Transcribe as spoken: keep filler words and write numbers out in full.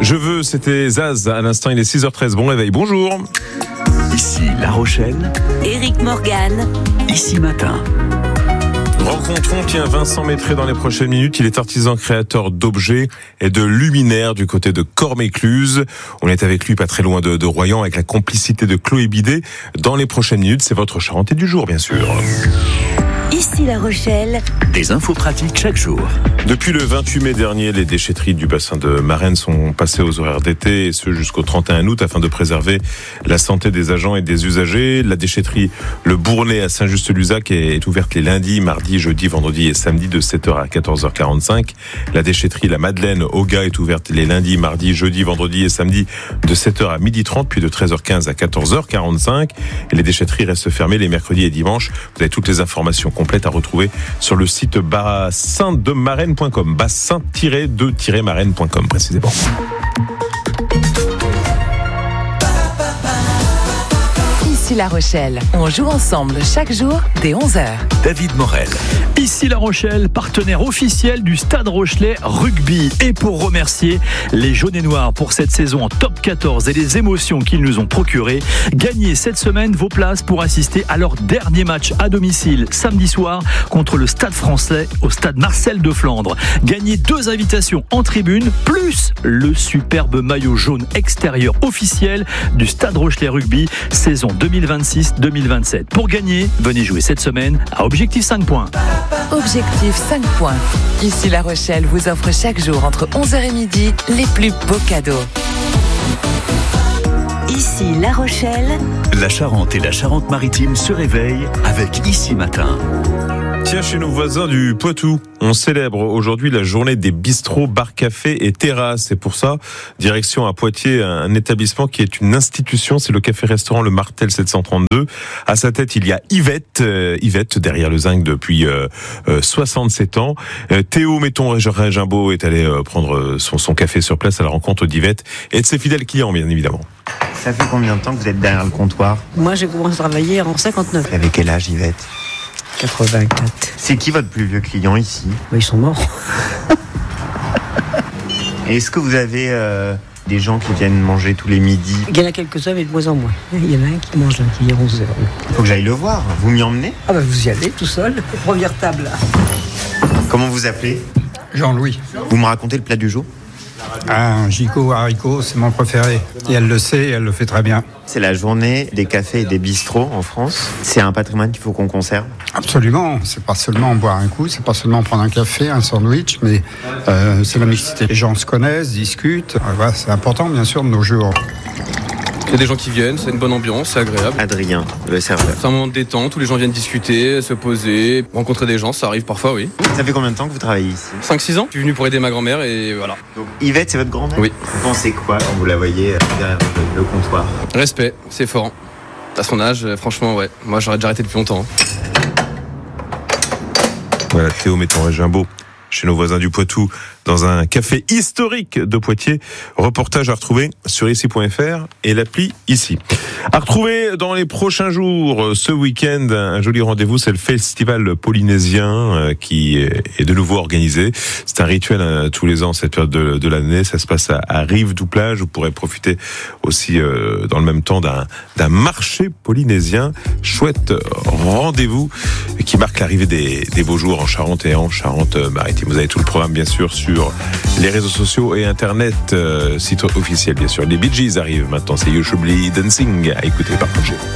Je veux, c'était Zaz. À l'instant, il est six heures treize. Bon réveil, bonjour. Ici La Rochelle. Éric Morgan. Ici Matin. Rencontrons tiens Vincent Maîtré dans les prochaines minutes. Il est artisan créateur d'objets et de luminaires du côté de Cormécluse. On est avec lui pas très loin de, de Royan avec la complicité de Chloé Bidet. Dans les prochaines minutes, c'est votre Charentais du jour, bien sûr. Ici La Rochelle. Des infos pratiques chaque jour. Depuis le vingt-huit mai dernier, les déchetteries du bassin de Marennes sont passées aux horaires d'été, et ce jusqu'au trente et un août, afin de préserver la santé des agents et des usagers. La déchetterie Le Bournay à Saint-Just-Luzac est ouverte les lundis, mardis, jeudis, vendredis et samedis de sept heures à quatorze heures quarante-cinq. La déchetterie La Madeleine au Gars est ouverte les lundis, mardis, jeudis, vendredis et samedis de sept heures à midi trente, puis de treize heures quinze à quatorze heures quarante-cinq. Et les déchetteries restent fermées les mercredis et dimanches. Vous avez toutes les informations complètes à retrouver sur le site bassin de marraine point com, bassin tiret de tiret marraine point com précisément. Ici La Rochelle, on joue ensemble chaque jour dès onze heures. David Morel. Ici La Rochelle, partenaire officiel du Stade Rochelais Rugby. Et pour remercier les jaunes et noirs pour cette saison en top quatorze et les émotions qu'ils nous ont procurées, gagnez cette semaine vos places pour assister à leur dernier match à domicile samedi soir contre le Stade Français au Stade Marcel de Flandre. Gagnez deux invitations en tribune plus le superbe maillot jaune extérieur officiel du Stade Rochelais Rugby saison deux mille vingt-six deux mille vingt-sept. Pour gagner, venez jouer cette semaine à Objectif cinq points. Objectif cinq points. Ici La Rochelle vous offre chaque jour entre onze heures et midi les plus beaux cadeaux. Ici La Rochelle. La Charente et la Charente-Maritime se réveillent avec Ici Matin. Tiens, chez nos voisins du Poitou, on célèbre aujourd'hui la journée des bistrots, bars, cafés et terrasses. Et pour ça, direction à Poitiers, un établissement qui est une institution, c'est le café-restaurant Le Martel sept cent trente-deux. À sa tête, il y a Yvette, euh, Yvette derrière le zinc depuis euh, euh, soixante-sept ans. Euh, Théo Metton-Régimbaud est allé euh, prendre son, son café sur place à la rencontre d'Yvette et de ses fidèles clients, bien évidemment. Ça fait combien de temps que vous êtes derrière le comptoir ? Moi, j'ai commencé à travailler en cinquante-neuf. Vous avez quel âge, Yvette ? quatre-vingt-quatre. C'est qui votre plus vieux client ici ? Bah, ils sont morts. Est-ce que vous avez euh, des gens qui viennent manger tous les midis ? Il y en a quelques-uns, mais de moins en moins. Il y en a un qui mange là, qui est onze heures. Il faut que j'aille le voir. Vous m'y emmenez ? Ah bah vous y allez tout seul. Première table. Comment vous appelez ? Jean-Louis. Vous me racontez le plat du jour ? Ah, un gigot haricot, c'est mon préféré. Et elle le sait, et elle le fait très bien. C'est la journée des cafés et des bistrots en France. C'est un patrimoine qu'il faut qu'on conserve. Absolument. C'est pas seulement boire un coup, c'est pas seulement prendre un café, un sandwich, mais euh, c'est la mixité. Les gens se connaissent, discutent. Euh, voilà, c'est important, bien sûr, de nos jours. Il y a des gens qui viennent, c'est une bonne ambiance, c'est agréable. Adrien, le serveur. C'est un moment de détente où les gens viennent discuter, se poser, rencontrer des gens, ça arrive parfois, oui. Ça fait combien de temps que vous travaillez ici ? cinq six ans, je suis venu pour aider ma grand-mère et voilà. Donc Yvette, c'est votre grand-mère ? Oui. Vous pensez quoi quand vous la voyez derrière le, le comptoir ? Respect, c'est fort. À son âge, franchement, ouais. Moi, j'aurais déjà arrêté depuis longtemps. Voilà, Théo Metton-Régimbaud, chez nos voisins du Poitou, dans un café historique de Poitiers. Reportage à retrouver sur ici point f r et l'appli Ici. À retrouver dans les prochains jours, ce week-end, un joli rendez-vous, c'est le festival polynésien qui est de nouveau organisé. C'est un rituel hein, tous les ans, cette période de, de l'année. Ça se passe à, à Rive-du-Plage. Vous pourrez profiter aussi euh, dans le même temps d'un, d'un marché polynésien. Chouette rendez-vous qui marque l'arrivée des, des beaux jours en Charente et en Charente-Maritime. Vous avez tout le programme, bien sûr, sur les réseaux sociaux et internet, euh, site officiel bien sûr. Les Bee Gees arrivent maintenant, c'est You Should Be Dancing à écouter et partager.